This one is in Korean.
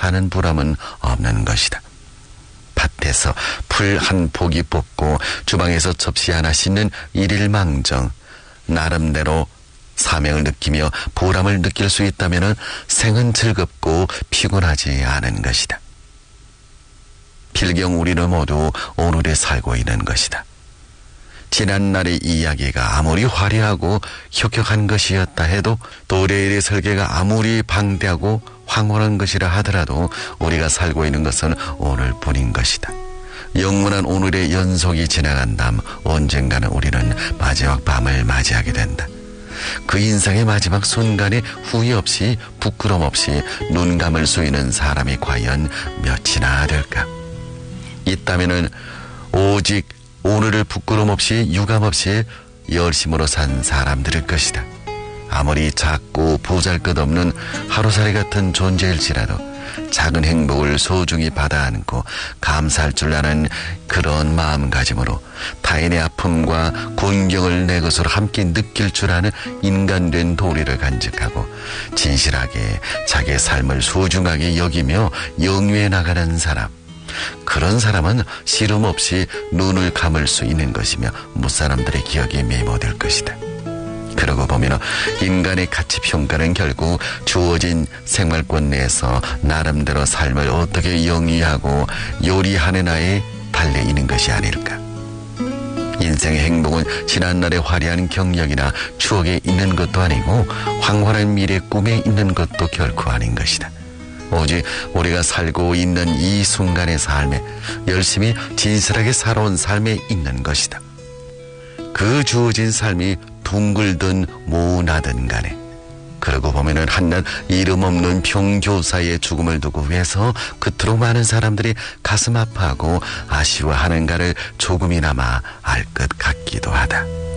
사는 보람은 없는 것이다. 밭에서 풀 한 포기 뽑고 주방에서 접시 하나 씻는 일일망정, 나름대로 사명을 느끼며 보람을 느낄 수 있다면 생은 즐겁고 피곤하지 않은 것이다. 필경 우리는 모두 오늘에 살고 있는 것이다. 지난날의 이야기가 아무리 화려하고 혁혁한 것이었다 해도 또 내일의 설계가 아무리 방대하고 황홀한 것이라 하더라도 우리가 살고 있는 것은 오늘뿐인 것이다. 영원한 오늘의 연속이 지나간 다음 언젠가는 우리는 마지막 밤을 맞이하게 된다. 그 인생의 마지막 순간에 후회 없이 부끄럼 없이 눈 감을 수 있는 사람이 과연 몇이나 될까? 있다면은 오직 오늘을 부끄럼 없이 유감 없이 열심으로 산 사람들일 것이다. 아무리 작고 보잘것없는 하루살이 같은 존재일지라도 작은 행복을 소중히 받아 안고 감사할 줄 아는 그런 마음가짐으로 타인의 아픔과 곤경을 내 것으로 함께 느낄 줄 아는 인간된 도리를 간직하고 진실하게 자기의 삶을 소중하게 여기며 영위해 나가는 사람, 그런 사람은 시름 없이 눈을 감을 수 있는 것이며 무사람들의 기억에 메모될 것이다. 그러고 보면 인간의 가치 평가는 결국 주어진 생활권 내에서 나름대로 삶을 어떻게 영위하고 요리하느냐에 달려 있는 것이 아닐까. 인생의 행복은 지난날의 화려한 경력이나 추억에 있는 것도 아니고 황홀한 미래 꿈에 있는 것도 결코 아닌 것이다. 오직 우리가 살고 있는 이 순간의 삶에 열심히 진실하게 살아온 삶에 있는 것이다. 그 주어진 삶이 둥글든 모나든 간에 그러고 보면은 한낱 이름 없는 병교사의 죽음을 두고 위해서 그토록 많은 사람들이 가슴 아파하고 아쉬워하는가를 조금이나마 알 것 같기도 하다.